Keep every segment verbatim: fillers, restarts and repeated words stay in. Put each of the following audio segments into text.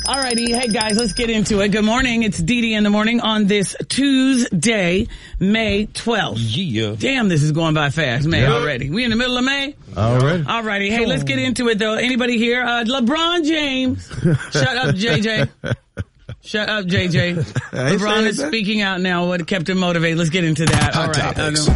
All righty. Hey, guys, let's get into it. Good morning. It's Dee Dee in the morning on this Tuesday, May twelfth. Yeah. Damn, this is going by fast, May Yeah. already. We in the middle of May? Already. All righty. Hey, let's get into it, though. Anybody here? Uh, LeBron James. Shut up, J J. Shut up, J J. LeBron is that. speaking out now. What kept him motivated? Let's get into that. All Hot right. topics.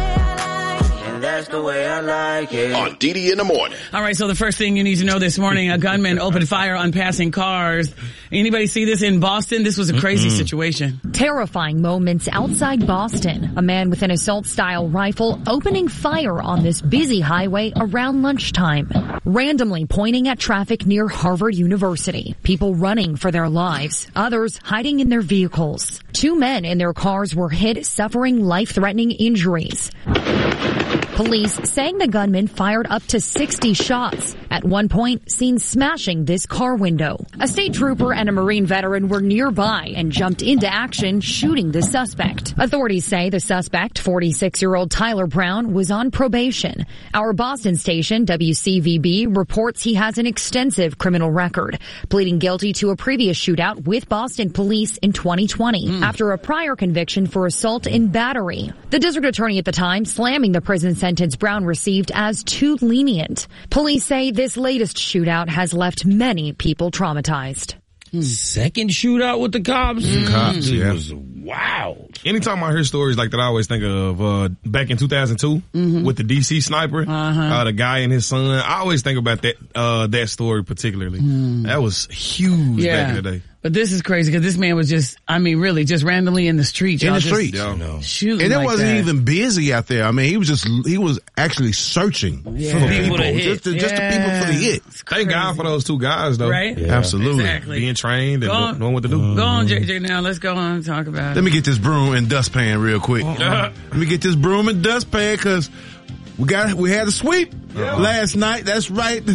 That's the way I like it. On Dee Dee in the morning. All right, so the first thing you need to know this morning, a gunman opened fire on passing cars. Anybody see this in Boston? This was a crazy mm-hmm. situation. Terrifying moments outside Boston. A man with an assault-style rifle opening fire on this busy highway around lunchtime, randomly pointing at traffic near Harvard University. People running for their lives, others hiding in their vehicles. Two men in their cars were hit, suffering life-threatening injuries. Police saying the gunman fired up to sixty shots. At one point, seen smashing this car window. A state trooper and a Marine veteran were nearby and jumped into action, shooting the suspect. Authorities say the suspect, forty-six-year-old Tyler Brown, was on probation. Our Boston station, W C V B, reports he has an extensive criminal record, pleading guilty to a previous shootout with Boston police in twenty twenty mm. after a prior conviction for assault and battery. The district attorney at the time slamming the prison sentence Brown received as too lenient. Police say this latest shootout has left many people traumatized. Second shootout with the cops? Mm. Cops, it yeah. was wild. Anytime I hear stories like that, I always think of uh back in two thousand two mm-hmm. with the D C sniper, uh-huh. uh, the guy and his son. I always think about that uh that story particularly. Mm. That was huge yeah. back in the day. But this is crazy because this man was just, I mean, really, just randomly in the street. In the just street. Yeah. Shooting And it like wasn't that. even busy out there. I mean, he was just, he was actually searching Yeah. for For people. people to hit. Just, the, just the people for the hit. Thank God for those two guys, though. Right? Yeah. Absolutely. Exactly. Being trained and Go on. knowing what to do. Go on, J J, now. Let's go on and talk about it. Let me get this broom and dustpan real quick. Uh-huh. Let me get this broom and dustpan because we got, we had a sweep Yeah. last night. That's right.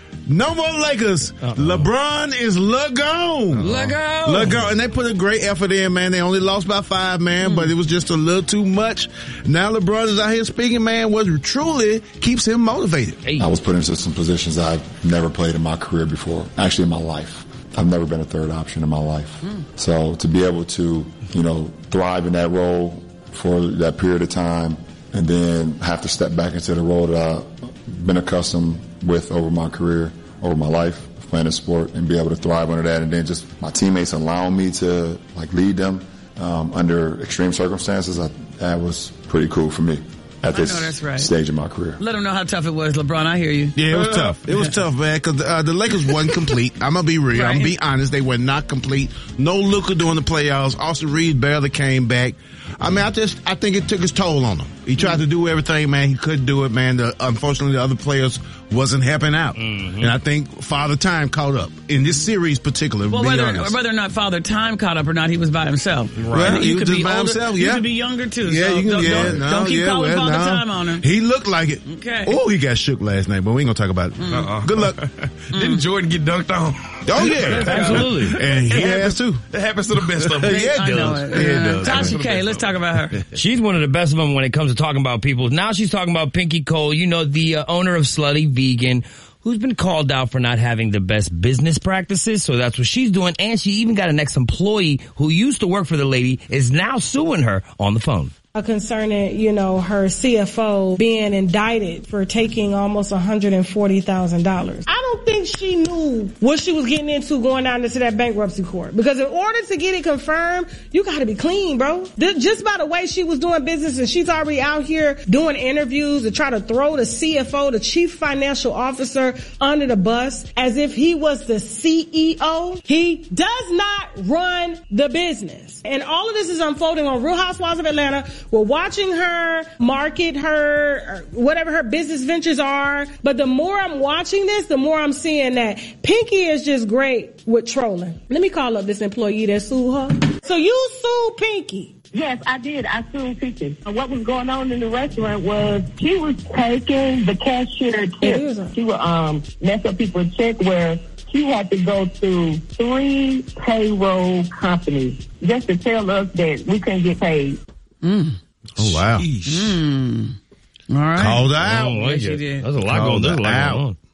No more Lakers. Uh-oh. LeBron is LeGone. LeGone. LeGone. And they put a great effort in, man. They only lost by five, man, mm. but it was just a little too much. Now LeBron is out here speaking, man, what truly keeps him motivated. I was put into some positions I've never played in my career before, actually in my life. I've never been a third option in my life. Mm. So to be able to, you know, thrive in that role for that period of time and then have to step back into the role that I've been accustomed with over my career, over my life, playing a sport, and be able to thrive under that. And then just my teammates allowing me to like lead them um, under extreme circumstances, I, that was pretty cool for me at this I know that's right. stage of my career. Let them know how tough it was, LeBron. I hear you. Yeah, it was tough. It was tough, man, because uh, the Lakers wasn't complete. I'm going to be real. Right. I'm going to be honest. They were not complete. No Luka during the playoffs. Austin Reeves barely came back. I mean, I just, I think it took its toll on him. He tried to do everything, man. He couldn't do it, man. The, unfortunately, the other players wasn't helping out. Mm-hmm. And I think Father Time caught up in this series particularly. Well, be whether, honest. whether or not Father Time caught up or not, he was by himself. Right. Well, he you was could just be by older, himself, You yeah. could be younger, too. Yeah, so you can, don't, yeah, don't, no, don't keep yeah, calling well, Father no. Time on him. He looked like it. Okay. Oh, he got shook last night, but we ain't gonna talk about it. Mm. Uh-uh. Good luck. Didn't Jordan get dunked on? Oh, yeah. Absolutely. And he It has happens, too. it happens to the best of them. Yeah, it I know does. it. Yeah, it Yeah. does. Tasha K, let's talk about her. She's one of the best of them when it comes to talking about people. Now she's talking about Pinky Cole, you know, the uh, owner of Slutty Vegan, who's been called out for not having the best business practices. So that's what she's doing. And she even got an ex-employee who used to work for the lady is now suing her on the phone. Concerning, you know, her C F O being indicted for taking almost one hundred forty thousand dollars. I don't think she knew what she was getting into going down into that bankruptcy court. Because in order to get it confirmed, you gotta be clean, bro. Just by the way she was doing business, and she's already out here doing interviews to try to throw the C F O, the chief financial officer, under the bus as if he was the C E O. He does not run the business. And all of this is unfolding on Real Housewives of Atlanta. We're watching her market her, whatever her business ventures are. But the more I'm watching this, the more I'm seeing that Pinky is just great with trolling. Let me call up this employee that sued her. So you sued Pinky. Yes, I did. I sued Pinky. What was going on in the restaurant was she was taking the cashier tips. She would um, mess up people's check where she had to go through three payroll companies just to tell us that we couldn't get paid. Mm. Oh, wow. Mm. All right. Called out. Oh, Yes, yeah. she did. There's a lot Called going, there's a lot out. going on.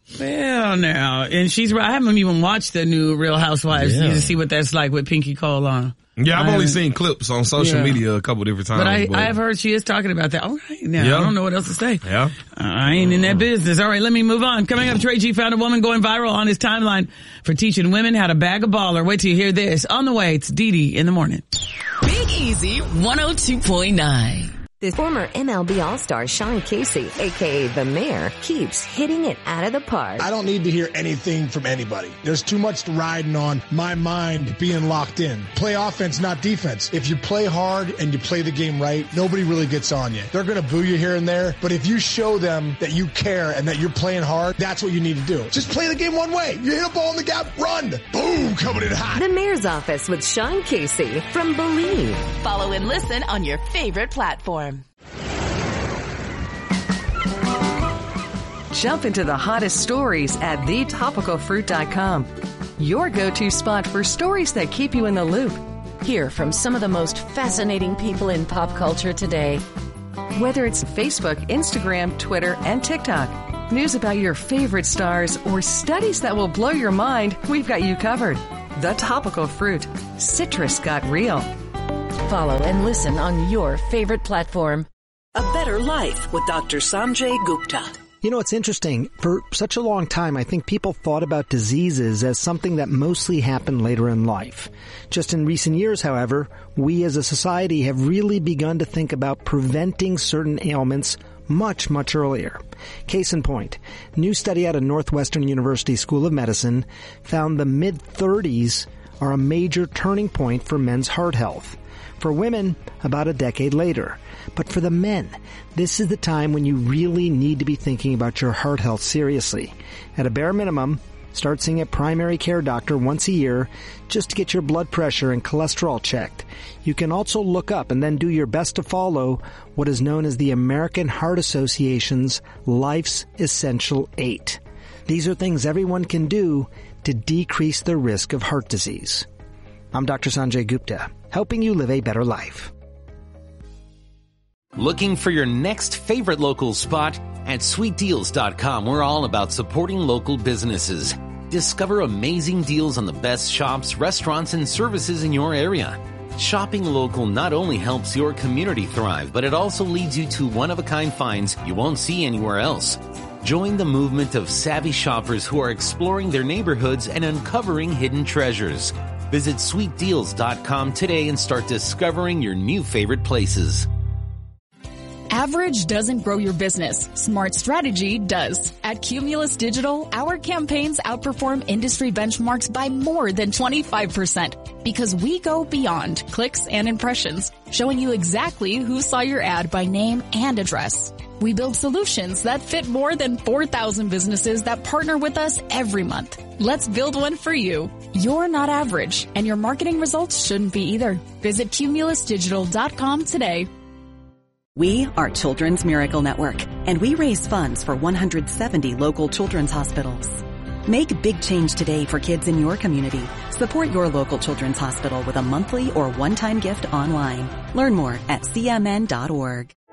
Well, now, and she's right. I haven't even watched the new Real Housewives Yeah. to see what that's like with Pinky Cole on. Yeah, I've I only haven't- seen clips on social Yeah. media a couple different times. But I, I have heard she is talking about that. All right, now Yeah. I don't know what else to say. Yeah. I ain't in that business. All right, let me move on. Coming up, Trey G found a woman going viral on his timeline for teaching women how to bag a baller. Wait till you hear this. On the way, it's Dee Dee in the morning. Big Easy one oh two point nine. The former M L B All-Star Sean Casey, a k a. The Mayor, keeps hitting it out of the park. I don't need to hear anything from anybody. There's too much riding on my mind being locked in. Play offense, not defense. If you play hard and you play the game right, nobody really gets on you. They're going to boo you here and there, but if you show them that you care and that you're playing hard, that's what you need to do. Just play the game one way. You hit a ball in the gap, run. Boom, coming in hot. The Mayor's Office with Sean Casey from Believe. Follow and listen on your favorite platform. Jump into the hottest stories at the topical fruit dot com. Your go-to spot for stories that keep you in the loop. Hear from some of the most fascinating people in pop culture today. Whether it's Facebook, Instagram, Twitter, and TikTok, news about your favorite stars, or studies that will blow your mind, we've got you covered. The Topical Fruit. Citrus got real. Follow and listen on your favorite platform. A Better Life with Doctor Sanjay Gupta. You know, it's interesting. For such a long time, I think people thought about diseases as something that mostly happened later in life. Just in recent years, however, we as a society have really begun to think about preventing certain ailments much, much earlier. Case in point, new study out of Northwestern University School of Medicine found the mid-thirties are a major turning point for men's heart health. For women, about a decade later. But for the men, this is the time when you really need to be thinking about your heart health seriously. At a bare minimum, start seeing a primary care doctor once a year just to get your blood pressure and cholesterol checked. You can also look up and then do your best to follow what is known as the American Heart Association's Life's Essential Eight. These are things everyone can do to decrease the risk of heart disease. I'm Doctor Sanjay Gupta, helping you live a better life. Looking for your next favorite local spot? At sweet deals dot com, we're all about supporting local businesses. Discover amazing deals on the best shops, restaurants, and services in your area. Shopping local not only helps your community thrive, but it also leads you to one-of-a-kind finds you won't see anywhere else. Join the movement of savvy shoppers who are exploring their neighborhoods and uncovering hidden treasures. Visit sweet deals dot com today and start discovering your new favorite places. Average doesn't grow your business. Smart strategy does. At Cumulus Digital, our campaigns outperform industry benchmarks by more than twenty-five percent because we go beyond clicks and impressions, showing you exactly who saw your ad by name and address. We build solutions that fit more than four thousand businesses that partner with us every month. Let's build one for you. You're not average, and your marketing results shouldn't be either. Visit Cumulus Digital dot com today. We are Children's Miracle Network, and we raise funds for one hundred seventy local children's hospitals. Make a big change today for kids in your community. Support your local children's hospital with a monthly or one-time gift online. Learn more at C M N dot org.